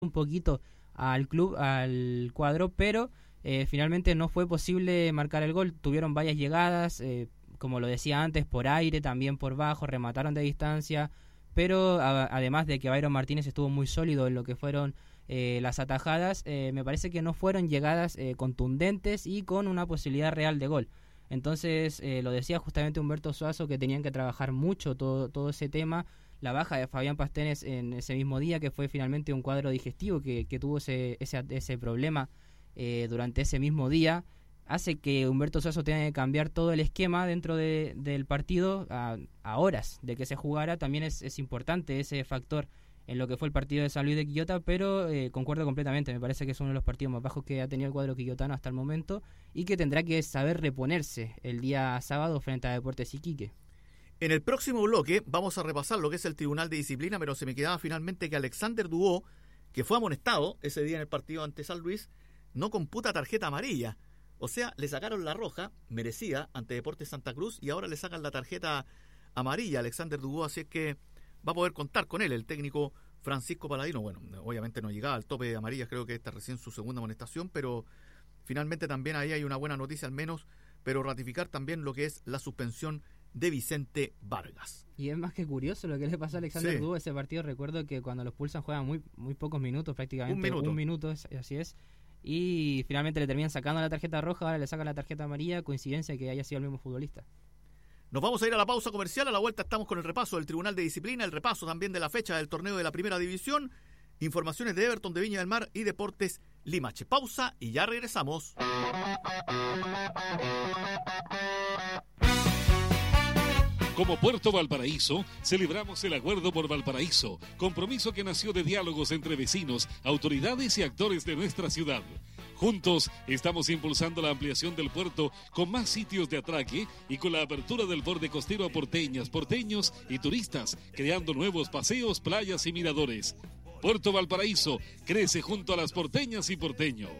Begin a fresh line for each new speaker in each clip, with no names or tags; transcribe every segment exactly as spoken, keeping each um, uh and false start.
un poquito al club, al cuadro, pero eh, finalmente no fue posible marcar el gol. Tuvieron varias llegadas, eh, como lo decía antes, por aire, también por bajo, remataron de distancia, pero a, además de que Byron Martínez estuvo muy sólido en lo que fueron eh, las atajadas, eh, me parece que no fueron llegadas eh, contundentes y con una posibilidad real de gol. Entonces, eh, lo decía justamente Humberto Suazo, que tenían que trabajar mucho todo, todo ese tema. La baja de Fabián Pastenes en ese mismo día, que fue finalmente un cuadro digestivo que, que tuvo ese, ese, ese problema eh, durante ese mismo día, hace que Humberto Suazo tenga que cambiar todo el esquema dentro de, del partido a, a horas de que se jugara. También es, es importante ese factor en lo que fue el partido de San Luis de Quillota, pero eh, concuerdo completamente, me parece que es uno de los partidos más bajos que ha tenido el cuadro quillotano hasta el momento y que tendrá que saber reponerse el día sábado frente a Deportes Iquique.
En el próximo bloque vamos a repasar lo que es el Tribunal de Disciplina, pero se me quedaba finalmente que Alexander Dubó, que fue amonestado ese día en el partido ante San Luis, no computa tarjeta amarilla. O sea, le sacaron la roja, merecida, ante Deportes Santa Cruz, y ahora le sacan la tarjeta amarilla a Alexander Dubó, así es que va a poder contar con él el técnico Francisco Paladino. Bueno, obviamente no llegaba al tope de amarillas, creo que esta es recién su segunda amonestación, pero finalmente también ahí hay una buena noticia al menos, pero ratificar también lo que es la suspensión de Vicente Vargas.
Y es más que curioso lo que le pasó a Alexander
sí.
Dubó ese partido. Recuerdo que cuando los pulsan juegan muy muy pocos minutos, prácticamente
un minuto,
un minuto así es, y finalmente le terminan sacando la tarjeta roja, ahora le sacan la tarjeta amarilla, coincidencia que haya sido el mismo futbolista.
Nos vamos a ir a la pausa comercial. A la vuelta estamos con el repaso del Tribunal de Disciplina, el repaso también de la fecha del torneo de la Primera División, informaciones de Everton, de Viña del Mar y Deportes Limache. Pausa y ya regresamos.
Como Puerto Valparaíso, celebramos el Acuerdo por Valparaíso, compromiso que nació de diálogos entre vecinos, autoridades y actores de nuestra ciudad. Juntos estamos impulsando la ampliación del puerto con más sitios de atraque y con la apertura del borde costero a porteñas, porteños y turistas, creando nuevos paseos, playas y miradores. Puerto Valparaíso crece junto a las porteñas y porteños.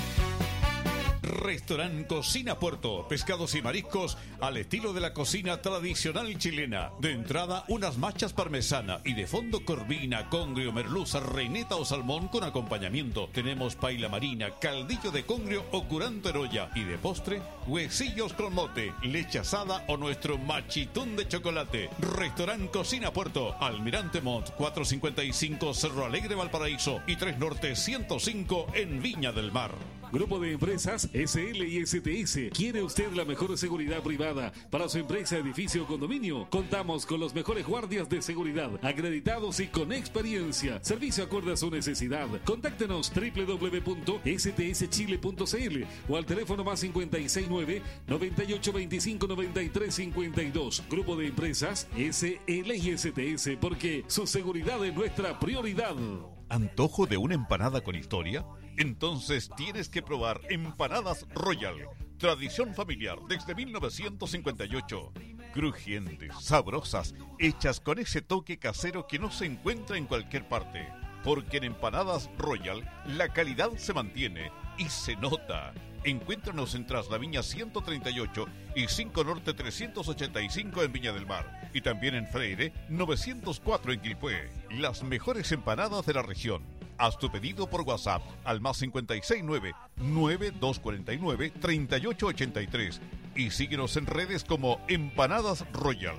Restaurant Cocina Puerto, pescados y mariscos al estilo de la cocina tradicional chilena. De entrada, unas machas parmesana y de fondo corvina, congrio, merluza, reineta o salmón con acompañamiento. Tenemos paila marina, caldillo de congrio o curanto en olla. Y de postre, huesillos con mote, leche asada o nuestro machitún de chocolate. Restaurant Cocina Puerto, Almirante Montt, cuatrocientos cincuenta y cinco Cerro Alegre, Valparaíso y tres Norte ciento cinco en Viña del Mar.
Grupo de Empresas S L y S T S. ¿Quiere usted la mejor seguridad privada para su empresa, edificio o condominio? Contamos con los mejores guardias de seguridad, acreditados y con experiencia. Servicio acorde a su necesidad. Contáctenos doble u doble u doble u punto s t s chile punto c l o al teléfono más cincuenta y seis nueve, noventa y ocho veinticinco, noventa y tres cincuenta y dos. Grupo de Empresas S L y S T S, porque su seguridad es nuestra prioridad.
¿Antojo de una empanada con historia? Entonces tienes que probar Empanadas Royal. Tradición familiar desde mil novecientos cincuenta y ocho. Crujientes, sabrosas, hechas con ese toque casero que no se encuentra en cualquier parte. Porque en Empanadas Royal la calidad se mantiene y se nota. Encuéntranos en Traslaviña ciento treinta y ocho y cinco Norte trescientos ochenta y cinco en Viña del Mar. Y también en Freire novecientos cuatro en Quilpué. Las mejores empanadas de la región. Haz tu pedido por WhatsApp al más cincuenta y seis nueve, nueve dos cuatro nueve, tres ocho ocho tres y síguenos en redes como Empanadas Royal.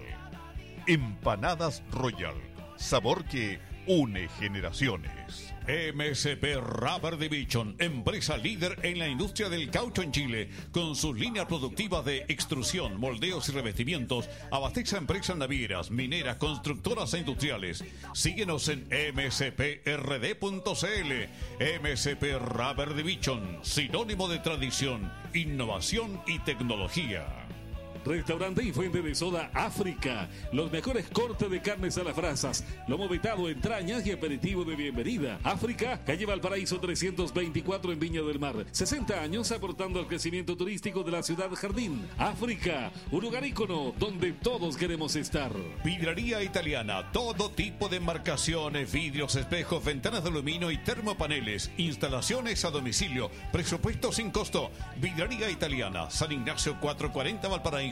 Empanadas Royal, sabor que une generaciones. M S P Rubber Division, empresa líder en la industria del caucho en Chile, con sus líneas productivas de extrusión, moldeos y revestimientos, abastece a empresas navieras, mineras, constructoras e industriales. Síguenos en m s p r d punto c l. M S P Rubber Division, sinónimo de tradición, innovación y tecnología.
Restaurante y fuente de soda África. Los mejores cortes de carnes a las brasas, lomo vetado, entrañas y aperitivo de bienvenida. África, calle Valparaíso trescientos veinticuatro en Viña del Mar. sesenta años aportando al crecimiento turístico de la ciudad jardín. África, un lugar ícono donde todos queremos estar.
Vidraría Italiana, todo tipo de embarcaciones, vidrios, espejos, ventanas de aluminio y termopaneles. Instalaciones a domicilio. Presupuesto sin costo. Vidraría Italiana, San Ignacio cuatrocientos cuarenta Valparaíso.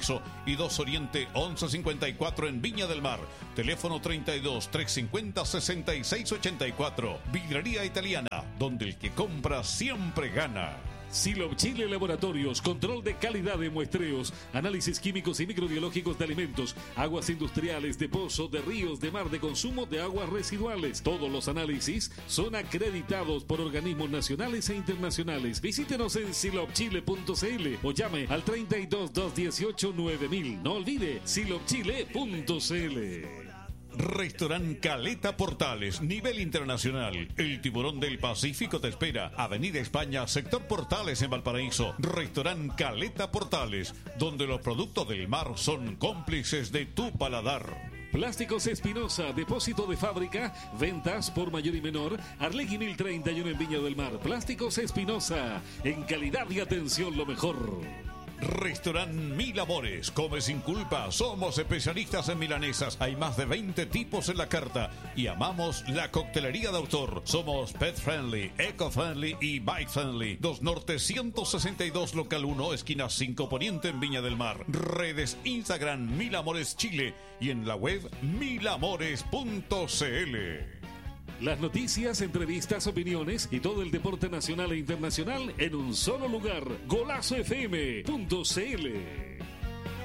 Valparaíso y dos Oriente once cincuenta y cuatro en Viña del Mar. Teléfono treinta y dos, trescientos cincuenta, sesenta y seis ochenta y cuatro. Vidrería Italiana, donde el que compra siempre gana.
Silop Chile Laboratorios, control de calidad de muestreos, análisis químicos y microbiológicos de alimentos, aguas industriales, de pozo, de ríos, de mar, de consumo de aguas residuales. Todos los análisis son acreditados por organismos nacionales e internacionales. Visítenos en silop chile punto c l o llame al treinta y dos, doscientos dieciocho, nueve mil. No olvide silop chile punto c l.
Restaurant Caleta Portales, nivel internacional. El tiburón del Pacífico te espera. Avenida España, sector Portales en Valparaíso. Restaurant Caleta Portales, donde los productos del mar son cómplices de tu paladar.
Plásticos Espinosa, depósito de fábrica, ventas por mayor y menor, Arlegui mil treinta y uno en Viña del Mar. Plásticos Espinosa, en calidad y atención lo mejor.
Restaurant Mil Amores, come sin culpa, somos especialistas en milanesas, hay más de veinte tipos en la carta y amamos la coctelería de autor. Somos pet friendly, eco friendly y bike friendly. dos Norte ciento sesenta y dos, local uno, esquina cinco Poniente en Viña del Mar. Redes Instagram Mil Amores Chile y en la web mil amores punto c l.
Las noticias, entrevistas, opiniones y todo el deporte nacional e internacional en un solo lugar. golazo f m punto c l.